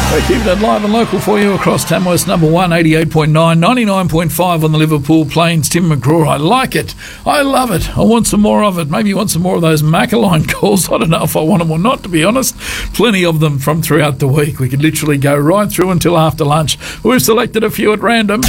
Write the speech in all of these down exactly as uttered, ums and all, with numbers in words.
We're keeping it live and local for you across Tamworth's number one, eighty-eight point nine, ninety-nine point five on the Liverpool Plains. Tim McGraw, I like it. I love it. I want some more of it. Maybe you want some more of those Maccaline calls. I don't know if I want them or not, to be honest. Plenty of them from throughout the week. We could literally go right through until after lunch. We've selected a few at random.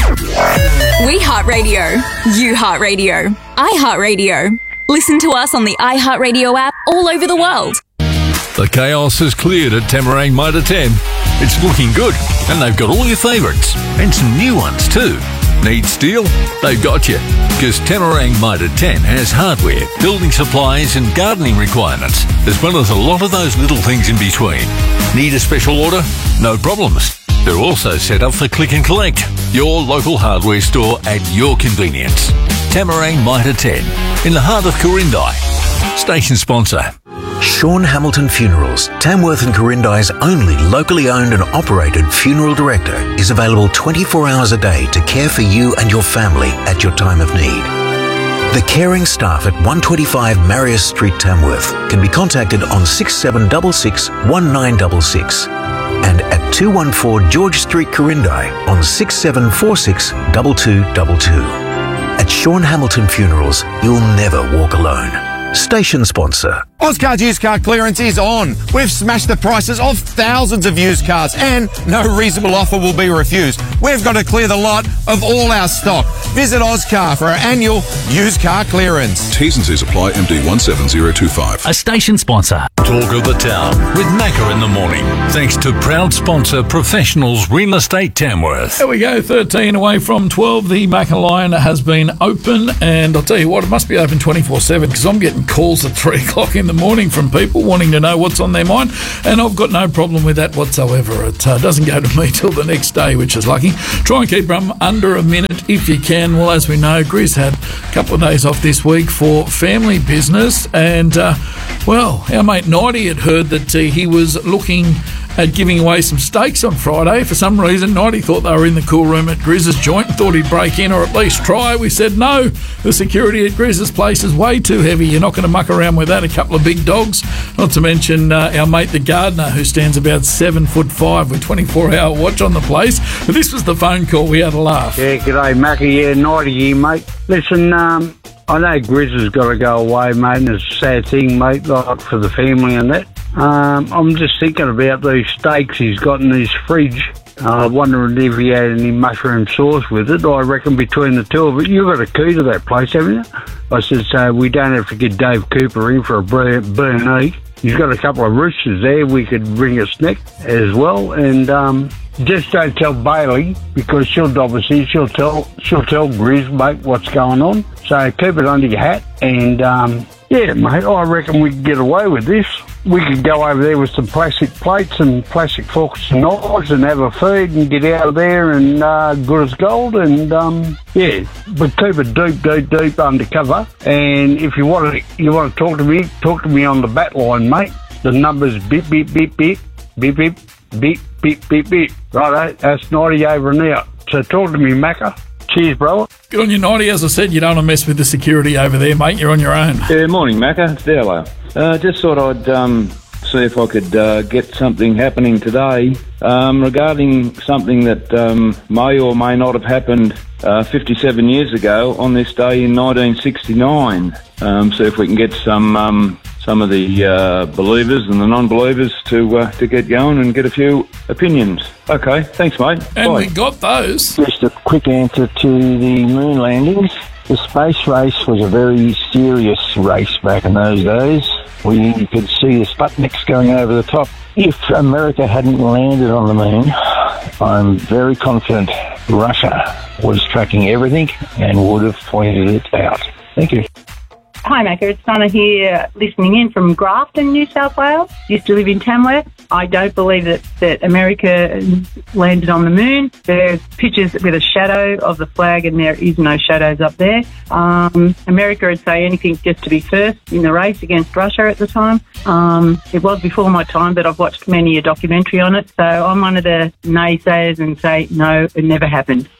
We Heart Radio. You Heart Radio. I Heart Radio. Listen to us on the iHeartRadio app all over the world. The chaos has cleared at Tamarang Motor ten. It's looking good, and they've got all your favourites, and some new ones too. Need steel? They've got you, because Tamarang Motor ten has hardware, building supplies and gardening requirements, as well as a lot of those little things in between. Need a special order? No problems. They're also set up for click and collect. Your local hardware store at your convenience. Tamarang Motor ten, in the heart of Corindai. Station sponsor. Sean Hamilton Funerals, Tamworth and Corindai's only locally owned and operated funeral director, is available twenty-four hours a day to care for you and your family at your time of need. The caring staff at one twenty-five Marius Street, Tamworth, can be contacted on six seven six six, one nine six six and at two one four George Street, Corindai on six seven four six, two two two two. At Sean Hamilton Funerals, you'll never walk alone. Station sponsor. Ozcars used car clearance is on. We've smashed the prices of thousands of used cars and no reasonable offer will be refused. We've got to clear the lot of all our stock. Visit Ozcar for our annual used car clearance. T's and C's apply. M D one seven zero two five. A station sponsor. Talk of the town with Macca in the morning. Thanks to proud sponsor Professionals Real Estate Tamworth. There we go, thirteen away from twelve. The Maccaline has been open, and I'll tell you what, it must be open twenty-four seven because I'm getting calls at three o'clock in the morning from people wanting to know what's on their mind, and I've got no problem with that whatsoever. It uh, doesn't go to me till the next day, which is lucky. Try and keep them under a minute if you can. Well, as we know, Grizz had a couple of days off this week for family business, and uh, well, our mate Nighty had heard that uh, he was looking at giving away some steaks on Friday. For some reason, Nighty thought they were in the cool room at Grizz's joint and thought he'd break in or at least try. We said, no, the security at Grizz's place is way too heavy. You're not going to muck around with that. A couple of big dogs. Not to mention uh, our mate the gardener, who stands about seven foot five with twenty-four hour watch on the place. But this was the phone call. We had a laugh. Yeah, g'day, Macca. Yeah, Nighty here, mate. Listen, um, I know Grizz has got to go away, mate, and it's a sad thing, mate, like for the family and that. Um, I'm just thinking about these steaks he's got in his fridge. I uh, wondering if he had any mushroom sauce with it. I reckon between the two of it, you've got a key to that place, haven't you? I said, so we don't have to get Dave Cooper in for a burn. He's got a couple of roosters there. We could bring a snack as well. And um, just don't tell Bailey, because she'll obviously she'll tell she'll tell Grizz, mate, what's going on. So keep it under your hat. And um, yeah, mate, I reckon we can get away with this. We could go over there with some plastic plates and plastic forks and knives and have a feed and get out of there and uh, good as gold. And um, yeah, but keep it deep, deep, deep undercover. And if you want to, you want to talk to me, talk to me on the bat line, mate. The number's beep, beep, beep, beep, beep, beep, beep, beep, beep, beep. Righto, that's ninety over and out. So talk to me, Macca. Cheers, brother. Good on you, Nighty. As I said, you don't want to mess with the security over there, mate. You're on your own. Yeah, morning, Macca. It's Dowlow. Uh, just thought I'd um, see if I could uh, get something happening today um, regarding something that um, may or may not have happened uh, fifty-seven years ago on this day in nineteen sixty-nine. Um, see if we can get some um, some of the uh, believers and the non-believers to uh, to get going and get a few opinions. Okay, thanks, mate. And Bye. we got those. Just a quick answer to the moon landings. The space race was a very serious race back in those days. We could see the Sputniks going over the top. If America hadn't landed on the moon, I'm very confident Russia was tracking everything and would have pointed it out. Thank you. Hi, Macca. It's Donna here, listening in from Grafton, New South Wales. Used to live in Tamworth. I don't believe that, that America landed on the moon. There's pictures with a shadow of the flag, and there is no shadows up there. Um, America would say anything just to be first in the race against Russia at the time. Um, it was before my time, but I've watched many a documentary on it, so I'm one of the naysayers and say, no, it never happened.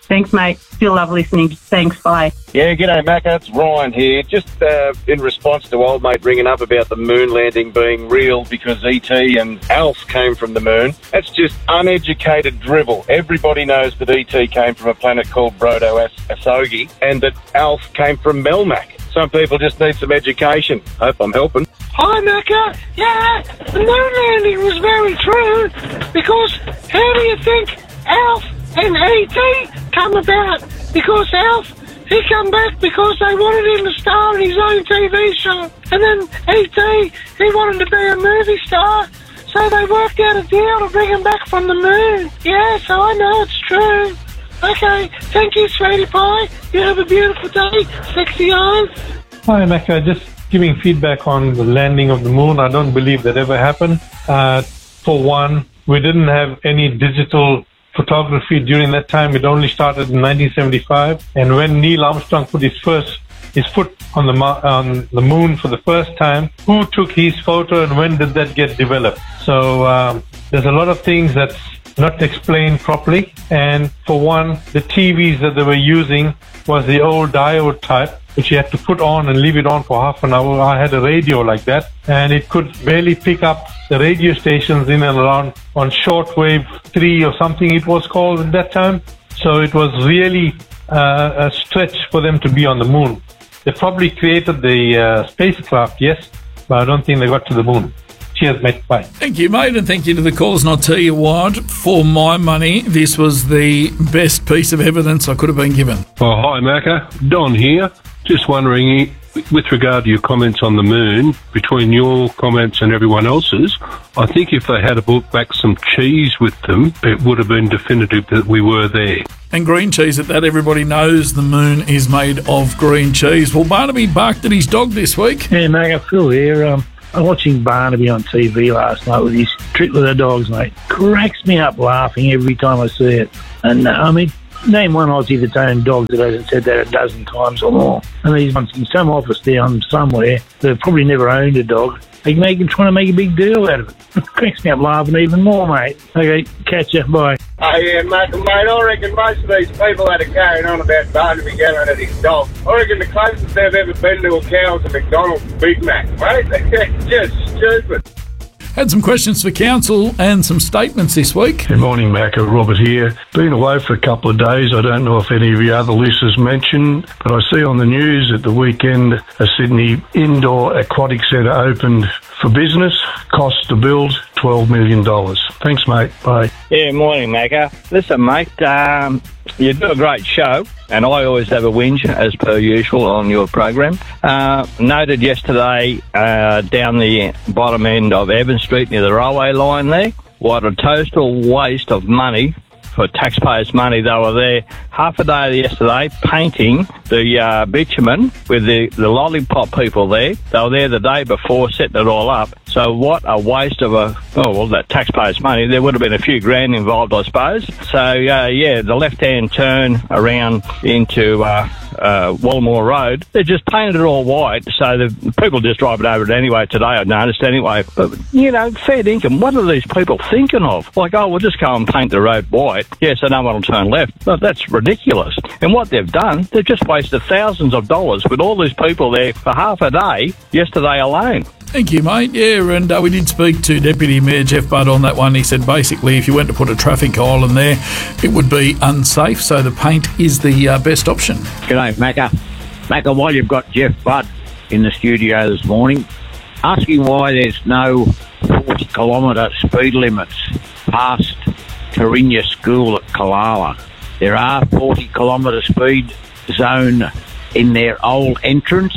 Thanks, mate. Still love listening. Thanks, bye. Yeah, g'day, Macca. It's Ryan here. Just uh, in response to old mate ringing up about the moon landing being real because E T and Alf came from the moon. That's just uneducated drivel. Everybody knows that E T came from a planet called Brodo Asogi and that Alf came from Melmac. Some people just need some education. Hope I'm helping. Hi, Macca. Yeah, the moon landing was very true because how do you think Alf and E T come about? Because Alf, he come back because they wanted him to star in his own T V show. And then E T, he wanted to be a movie star. So they worked out a deal to bring him back from the moon. Yeah, so I know it's true. Okay, thank you, Sweetie Pie. You have a beautiful day, sexy eyes. Hi, Macca. Just giving feedback on the landing of the moon. I don't believe that ever happened. Uh, for one, we didn't have any digital photography during that time. It only started in nineteen seventy-five. And when Neil Armstrong put his first his foot on the on the moon for the first time, who took his photo and when did that get developed? So um, there's a lot of things that's not explained properly. And for one, the T Vs that they were using was the old diode type, which you had to put on and leave it on for half an hour. I had a radio like that, and it could barely pick up the radio stations in and around on shortwave three or something it was called at that time. So it was really uh, a stretch for them to be on the moon. They probably created the uh, spacecraft, yes, but I don't think they got to the moon. Cheers, mate. Bye. Thank you, mate, and thank you to the callers. And I'll tell you what, for my money, this was the best piece of evidence I could have been given. Oh, hi, Macca. Don here. Just wondering, with regard to your comments on the moon, between your comments and everyone else's, I think if they had brought back some cheese with them, it would have been definitive that we were there. And green cheese at that. Everybody knows the moon is made of green cheese. Well, Barnaby barked at his dog this week. Yeah, Macca, Phil here. Um, I'm watching Barnaby on T V last night with his trick with the dogs, mate. Cracks me up laughing every time I see it. And, uh, I mean, name one Aussie that's owned dogs that hasn't said that a dozen times or more. And these ones in some office down somewhere that have probably never owned a dog, they make them trying to make a big deal out of it. It cracks me up laughing even more, mate. Okay, catch ya. Bye. Oh, yeah, mate, mate, I reckon most of these people that are carrying on about Barnaby going at his dog, I reckon the closest they've ever been to a cow is a McDonald's Big Mac, mate. They're just stupid. Had some questions for council and some statements this week. Good morning, Macca. Robert here. Been away for a couple of days. I don't know if any of your other listeners mentioned, but I see on the news at the weekend a Sydney Indoor Aquatic Centre opened for business. Cost to build twelve million dollars. Thanks, mate. Bye. Yeah, morning, Macca. Listen, mate, um, you do a great show, and I always have a whinge, as per usual, on your program. Uh, noted yesterday uh, down the bottom end of Evans Street near the railway line there, what a total waste of money, for taxpayers' money. They were there half a day yesterday painting the uh, bitumen with the, the lollipop people there. They were there the day before setting it all up. So what a waste of a, oh, well, that taxpayers' money. There would have been a few grand involved, I suppose. So, uh, yeah, the left-hand turn around into uh, uh, Walmore Road, they just painted it all white. So the people just driving over it anyway today, I noticed anyway. But, you know, fair income, what are these people thinking of? Like, oh, we'll just go and paint the road white. Yeah, so no one will turn left. But that's ridiculous. And what they've done, they've just wasted thousands of dollars with all these people there for half a day yesterday alone. Thank you, mate. Yeah, and uh, we did speak to Deputy Mayor Jeff Budd on that one. He said basically if you went to put a traffic island there, it would be unsafe, so the paint is the uh, best option. G'day, Macca. Macca, while you've got Jeff Budd in the studio this morning, asking why there's no forty kilometre speed limits past Karinya School at Kalala. There are forty kilometre speed zone in their old entrance,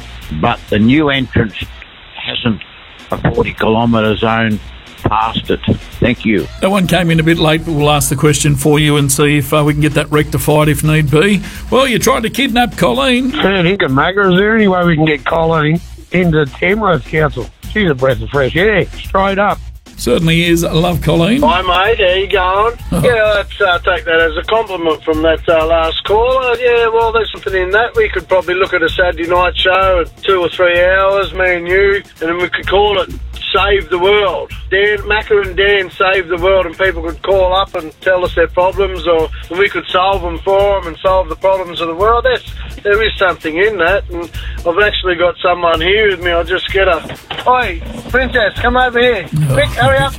but the new entrance hasn't a forty kilometre zone past it. Thank you. That one came in a bit late, but we'll ask the question for you and see if uh, we can get that rectified if need be. Well, you tried to kidnap Colleen. Man, he can make her. Is there any way we can get Colleen into Tamworth Council? She's a breath of fresh air, straight up. Certainly is. I love Colleen. Hi, mate. How you going? Oh. Yeah, let's uh, take that as a compliment from that uh, last caller. Yeah, well, there's something in that. We could probably look at a Saturday night show at two or three hours, me and you, and then we could call it saved the world. Dan, Macca and Dan saved the world, and people could call up and tell us their problems, or we could solve them for them and solve the problems of the world. That's, there is something in that, and I've actually got someone here with me. I'll just get her. Oi, Princess, come over here. Quick, hurry up.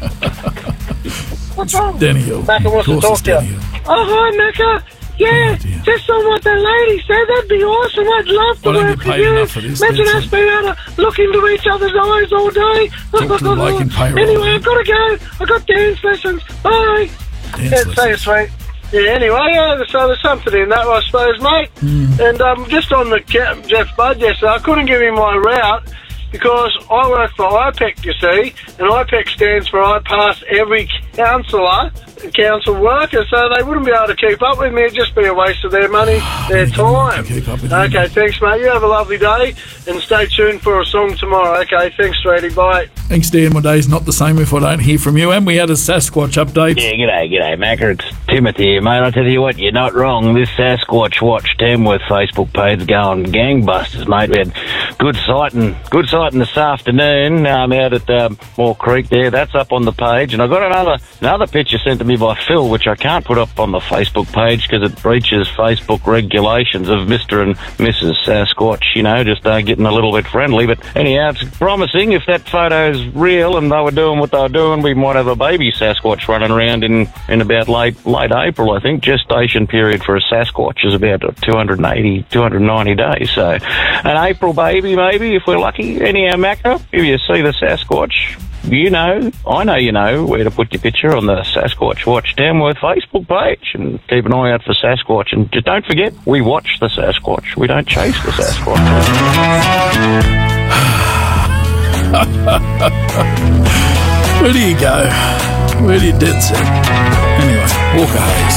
What's wrong? Danny Hill. Macca wants to talk to you. Oh, hi, Macca. Yeah, just on what the lady said, that'd be awesome. I'd love to Why don't you work pay with you. enough for this, Imagine then, us being able to look into each other's eyes all day. Talk to the bloke in payroll. Anyway, I've got to go. I've got dance lessons. Bye. Dance yeah, see you, sweet. Yeah, anyway, yeah, so there's something in that, I suppose, mate. Mm. And um, just on the Ca- Jeff Budd yesterday, I couldn't give him my route because I work for I PEC, you see, and I PEC stands for I pass every councillor, council worker, so they wouldn't be able to keep up with me. It'd just be a waste of their money, their time. Okay, thanks, mate. You have a lovely day, and stay tuned for a song tomorrow. Okay, thanks, sweetie. Bye. Thanks, Dan. My day's not the same if I don't hear from you. And we had a Sasquatch update. Yeah, g'day, g'day, Macca. It's Timothy here, mate. I tell you what, you're not wrong. This Sasquatch Watch Tamworth Facebook page going gangbusters, mate. We had good sighting, good sighting this afternoon um, out at um, Moore Creek there. That's up on the page. And I got another another picture sent to me by Phil, which I can't put up on the Facebook page because it breaches Facebook regulations of Mister and Missus Sasquatch, you know, just uh, getting a little bit friendly. But anyhow, it's promising. If that photo's real and they were doing what they were doing, we might have a baby Sasquatch running around in, in about late late April, I think. Gestation period for a Sasquatch is about two hundred eighty, two hundred ninety days. So an April baby, maybe, if we're lucky. Anyhow, Macca, if you see the Sasquatch, you know, I know you know where to put your picture on the Sasquatch Watch Tamworth Facebook page, and keep an eye out for Sasquatch. And just don't forget, we watch the Sasquatch. We don't chase the Sasquatch. Where do you go? Where do you dead set? Anyway, Walker Hayes.